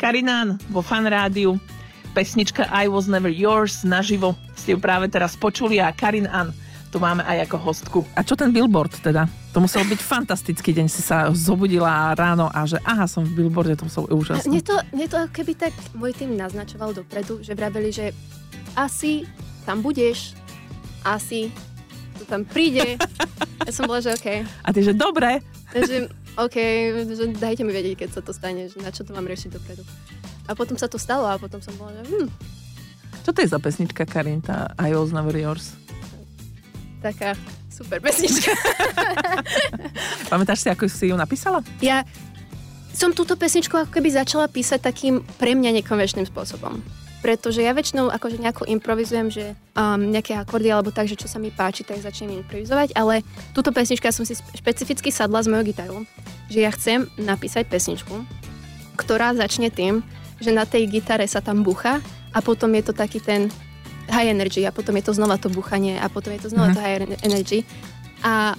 Karinán vo Fan Rádiu. Pesnička I Was Never Yours naživo ste ju práve teraz počuli a Karin Ann tu máme aj ako hostku. A čo ten billboard teda? To musel byť fantastický deň, si sa zobudila ráno a že aha, som v billboarde, to musel úžasné. Mne to keby tak môj tým naznačoval dopredu, že vraveli, že asi tam budeš, asi to tam príde. Ja som bola, že okej. A ty, že dobre. Takže že dajte mi vedieť, keď sa to stane, že na čo to mám riešiť dopredu. A potom sa to stalo a potom som bola, že Čo to je za pesnička, Karin, tá I Was Never Yours? Taká super pesnička. Pamätáš si, ako si ju napísala? Ja som túto pesničku ako keby začala písať takým pre mňa nekonvenčným spôsobom. Pretože ja väčšinou akože nejako improvizujem, že nejaké akordy alebo tak, že čo sa mi páči, tak začnem improvizovať, ale túto pesničku som si špecificky sadla s mojou gitarou, že ja chcem napísať pesničku, ktorá začne tým, že na tej gitare sa tam búcha a potom je to taký ten high energy a potom je to znova to búchanie a potom je to znova to high energy. A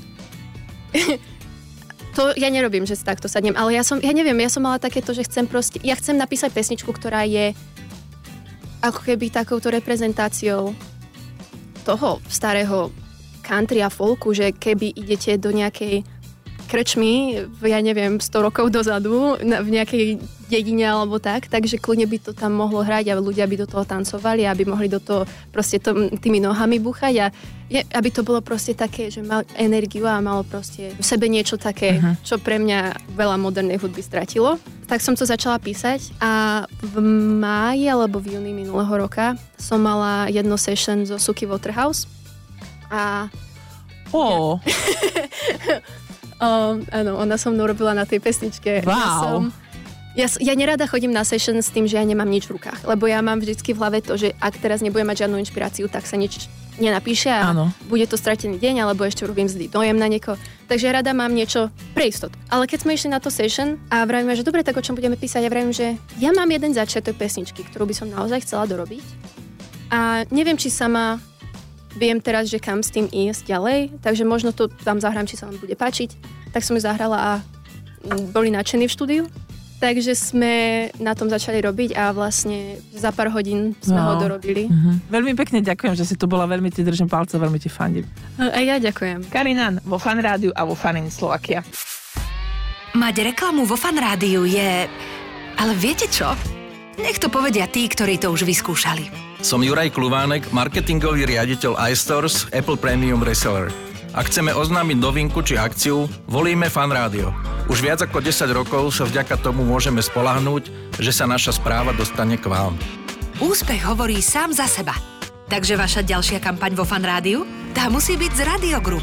to ja nerobím, že si takto sadnem, ale ja som mala takéto, že ja chcem napísať pesničku, ktorá je ako keby takouto reprezentáciou toho starého country a folku, že keby idete do nejakej krčmy, 100 rokov dozadu, v nejakej dedine alebo tak, takže kľudne by to tam mohlo hrať a ľudia by do toho tancovali, aby mohli do toho proste tými nohami búchať a aby to bolo proste také, že mal energiu a malo proste v sebe niečo také, čo pre mňa veľa modernej hudby stratilo. Tak som to začala písať a v máji alebo v júni minulého roka som mala jedno session zo Suky Waterhouse a áno, ona so mnou robila na tej pesničke. Wow. Ja nerada chodím na session s tým, že ja nemám nič v rukách, lebo ja mám vždycky v hlave to, že ak teraz nebudem mať žiadnu inšpiráciu, tak sa nič nenapíše a bude to stratený deň, alebo ešte robím zlý dojem na niekoho. Takže ja rada mám niečo pre istotu. Ale keď sme išli na to session a vravíme, že dobre, tak o čom budeme písať, ja vravím, že ja mám jeden začiatok pesničky, ktorú by som naozaj chcela dorobiť. A neviem, či sama viem teraz, že kam s tým ísť ďalej, takže možno to tam zahrám, či sa vám bude páčiť. Tak som ju zahrala a boli nadšení v štúdiu. Takže sme na tom začali robiť a vlastne za pár hodín sme ho dorobili. Veľmi pekne ďakujem, že si tu bola, veľmi ti držím palce, veľmi ti fandím. A ja ďakujem. Karin Ann vo Fan Rádiu a vo Fan in Slovakia. Mať reklamu vo Fan Rádiu je... Ale viete čo? Nech to povedia tí, ktorí to už vyskúšali. Som Juraj Kluvánek, marketingový riaditeľ iStores, Apple Premium Reseller. Ak chceme oznámiť novinku či akciu, volíme Fan Rádio. Už viac ako 10 rokov sa vďaka tomu môžeme spoľahnúť, že sa naša správa dostane k vám. Úspech hovorí sám za seba. Takže vaša ďalšia kampaň vo Fan Rádiu? Tá musí byť z Radio Group.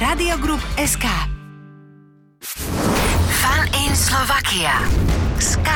www.radiogroup.sk Fan in Slovakia.